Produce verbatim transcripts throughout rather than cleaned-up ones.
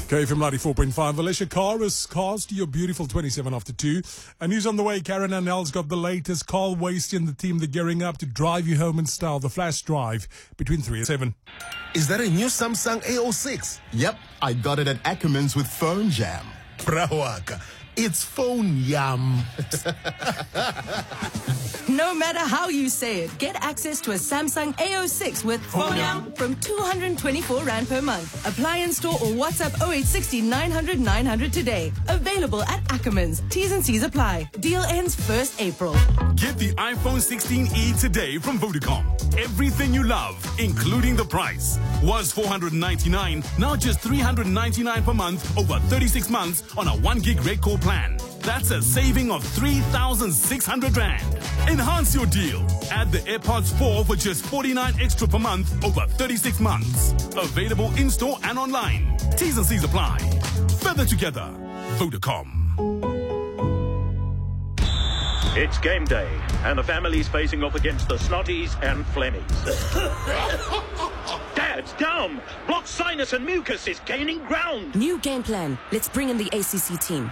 K F M ninety-four point five, Alicia Cars, cars to your beautiful twenty-seven after two. And news on the way, Karen and Nell's got the latest. Carl Wasty and the team, they're gearing up to drive you home in style. The flash drive between three and seven. Is that a new Samsung A oh six? Yep, I got it at Ackermans with Phone Jam. Brawaka, it's Phone Yam. No matter how you say it, get access to a Samsung A oh six with Phone Yam from two hundred twenty-four rand per month. Apply in store or WhatsApp oh eight six oh nine hundred nine hundred today. Available at Ackermans. T's and C's apply. Deal ends first April. Get the iPhone sixteen e today from Vodacom. Everything you love, including the price. Was four hundred ninety-nine, now just three hundred ninety-nine per month over thirty-six months on a one gig red core plan. That's a saving of three thousand six hundred rand. Enhance your deal. Add the AirPods four for just forty-nine extra per month over thirty-six months. Available in-store and online. T's and C's apply. Further together. Vodacom. It's game day, and the family's facing off against the Snotties and Flemmies. Dad's down. Blocked sinus and mucus is gaining ground. New game plan. Let's bring in the A C C team.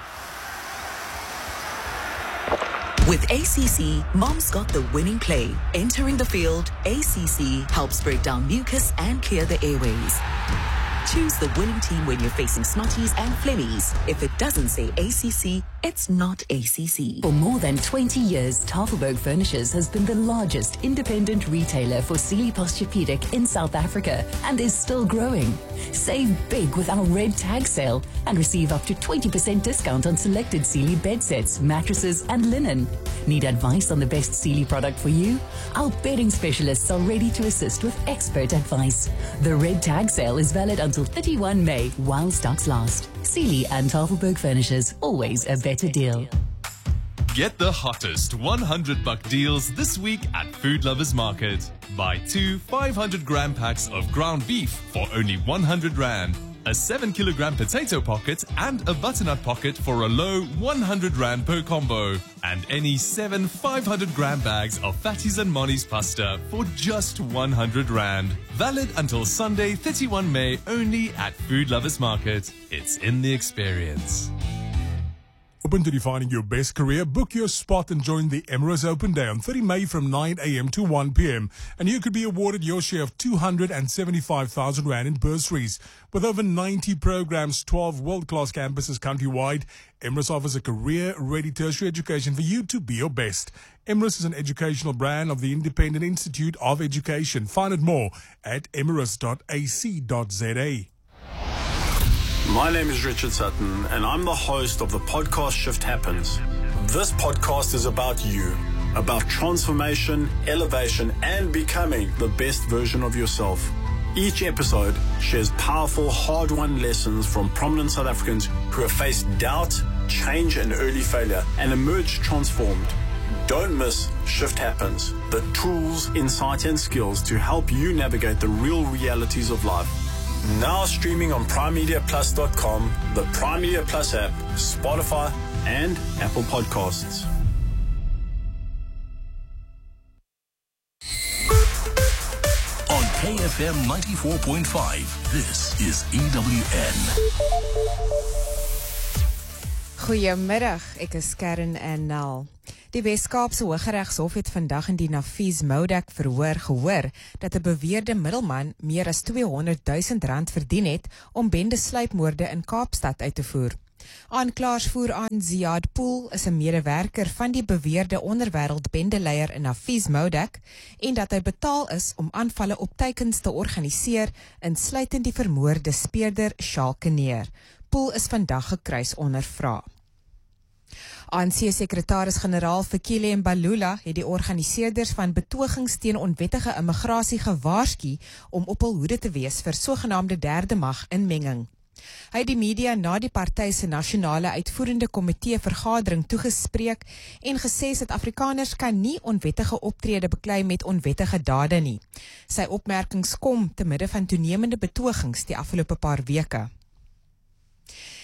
With A C C, Mom's got the winning play. Entering the field, A C C helps break down mucus and clear the airways. Choose the winning team when you're facing Snotties and Flemmies. If it doesn't say A C C, it's not A C C. For more than twenty years, Tafelberg Furnishers has been the largest independent retailer for Sealy Posturepedic in South Africa and is still growing. Save big with our red tag sale and receive up to twenty percent discount on selected Sealy bed sets, mattresses and linen. Need advice on the best Sealy product for you? Our bedding specialists are ready to assist with expert advice. The red tag sale is valid until thirty-first May while stocks last. Sealy and Tafelberg Furnishers, always a better deal. Get the hottest one hundred buck deals this week at Food Lovers Market. Buy two five hundred gram packs of ground beef for only one hundred rand. A seven kilogram potato pocket and a butternut pocket for a low one hundred rand per combo. And any seven five hundred gram bags of Fatties and Molly's pasta for just one hundred rand. Valid until Sunday, thirty-first May, only at Food Lovers Market. It's in the experience. Open to defining your best career. Book your spot and join the Emirates Open Day on thirtieth May from nine a m to one p m And you could be awarded your share of two hundred seventy-five thousand rand in bursaries. With over ninety programs, twelve world-class campuses countrywide, Emirates offers a career-ready tertiary education for you to be your best. Emirates is an educational brand of the Independent Institute of Education. Find out more at emirates dot a c dot z a. My name is Richard Sutton, and I'm the host of the podcast Shift Happens. This podcast is about you, about transformation, elevation, and becoming the best version of yourself. Each episode shares powerful, hard-won lessons from prominent South Africans who have faced doubt, change, and early failure, and emerged transformed. Don't miss Shift Happens, the tools, insight, and skills to help you navigate the real realities of life. Now streaming on prime media plus dot com, the Prime Media Plus app, Spotify, and Apple Podcasts. On K F M ninety-four point five, this is E W N. Goeiemiddag, ek is Karen en Nel. Die Wes-Kaapse Hooggeregshof het vandag in die Nafees Moudek verhoor gehoor dat 'n beweerde middelman meer as tweehonderd duisend rand verdien het om bendesluipmoorde in Kaapstad uit te voer. Aanklaers voer aan Ziad Pool is 'n medewerker van die beweerde onderwêreld bendeleier in Nafees Moudek en dat hy betaal is om aanvalle op teikens te organiseer, insluitend die vermoorde speurder Shalkeneer. Pool is vandag gekruis ondervra. A N C-sekretaris-generaal Fikile Mbalula het die organiseerders van betogings teen onwettige immigrasie gewaarsku om op hul hoede te wees vir sogenaamde derde mag inmenging. Hy het die media na die party se nasionale uitvoerende komitee vergadering toegespreek en gesê Suid-Afrikaners kan nie onwettige optrede beklei met onwettige dade nie. Sy opmerkings kom te midde van toenemende betogings die afgelope paar weke.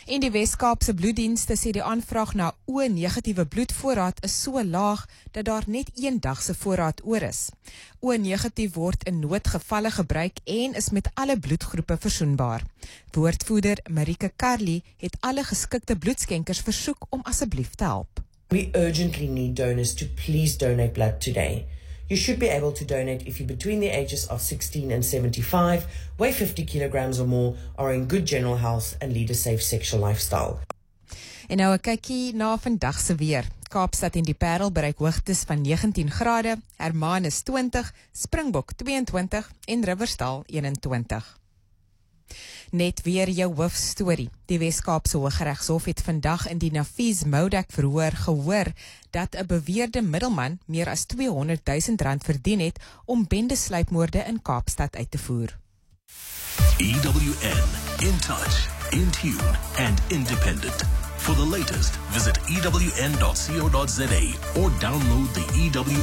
En die Wes-Kaapse bloeddienste sê die aanvraag na O-negatiewe bloedvoorraad is so laag dat daar net een dag se voorraad oor is. O-negatief word in noodgevalle gebruik en is met alle bloedgroepe versoenbaar. Woordvoerder Marike Carly het alle geskikte bloedskenkers versoek om asseblief te help. We urgently need donors to please donate blood today. You should be able to donate if you're between the ages of sixteen and seventy-five, weigh fifty kilograms or more, are in good general health and lead a safe sexual lifestyle. En nou 'n kykie na vandag se weer. Kaapstad en die Parel bereik hoogtes van negentien grade, Hermanus twintig, Springbok tweeëntwintig en Riversdal eenentwintig. Net weer jou hoofstorie. Die Wes-Kaapse Hooggeregshof het vandag in die Nafees Modak verhoor gehoor dat 'n beweerde middelman meer as tweehonderd duisend rand verdien het om bendesluipmoorde in Kaapstad uit te voer. E W N, in touch, in tune and independent. For the latest, visit E W N dot co dot za or download the E W